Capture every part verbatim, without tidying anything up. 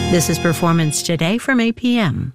This is Performance Today from A P M.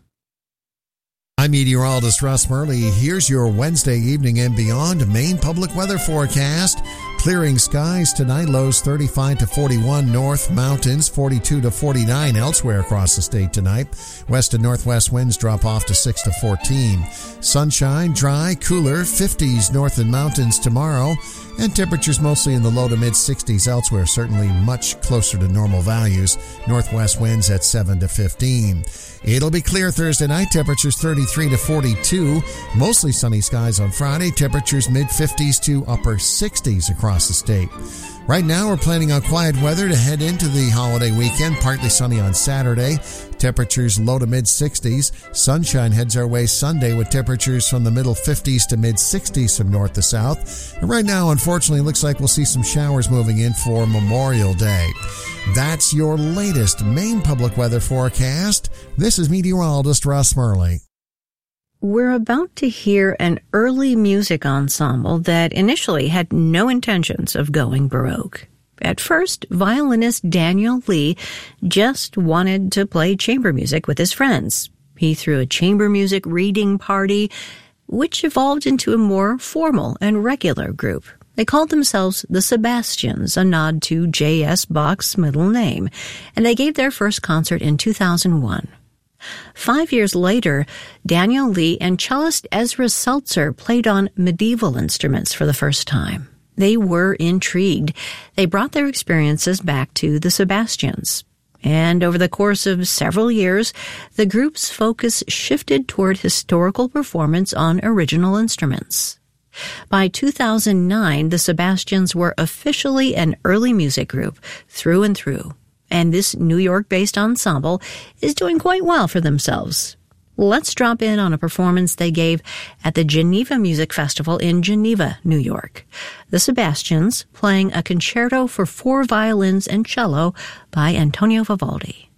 I'm meteorologist Russ Murley. Here's your Wednesday evening and beyond Maine public weather forecast. Clearing skies tonight, lows thirty-five to forty-one, north mountains forty-two to forty-nine elsewhere across the state tonight. West and northwest winds drop off to six to fourteen. Sunshine, dry, cooler, fifties north and mountains tomorrow, and temperatures mostly in the low to mid sixties elsewhere, certainly much closer to normal values. Northwest winds at seven to fifteen. It'll be clear Thursday night, temperatures thirty-three to forty-two. Mostly sunny skies on Friday, temperatures mid fifties to upper sixties across the state. Right now, we're planning on quiet weather to head into the holiday weekend. Partly sunny on Saturday. Temperatures low to mid sixties. Sunshine heads our way Sunday with temperatures from the middle fifties to mid sixties from north to south. And right now, unfortunately, it looks like we'll see some showers moving in for Memorial Day. That's your latest Maine public weather forecast. This is meteorologist Russ Murley. We're about to hear an early music ensemble that initially had no intentions of going Baroque. At first, violinist Daniel Lee just wanted to play chamber music with his friends. He threw a chamber music reading party, which evolved into a more formal and regular group. They called themselves the Sebastians, a nod to J S. Bach's middle name, and they gave their first concert in two thousand one. Five years later, Daniel Lee and cellist Ezra Seltzer played on medieval instruments for the first time. They were intrigued. They brought their experiences back to the Sebastians. And over the course of several years, the group's focus shifted toward historical performance on original instruments. By two thousand nine, the Sebastians were officially an early music group through and through. And this New York-based ensemble is doing quite well for themselves. Let's drop in on a performance they gave at the Geneva Music Festival in Geneva, New York. The Sebastians playing a concerto for four violins and cello by Antonio Vivaldi.